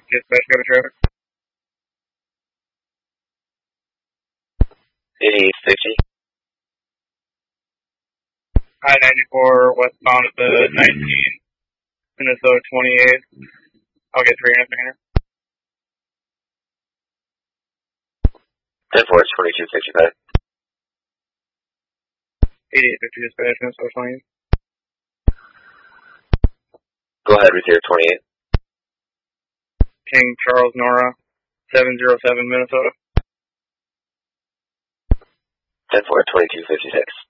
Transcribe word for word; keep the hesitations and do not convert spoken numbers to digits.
Dispatch, go to traffic. eighty-eight fifty. I ninety-four westbound at the nineteen. Minnesota twenty-eight. I'll get three in a minute. ten four, twenty-two fifty-five. eighty-eight fifty dispatch, Minnesota twenty-eight. Go ahead with your twenty-eight. King Charles Nora, seven zero seven Minnesota. ten four, twenty-two fifty-six.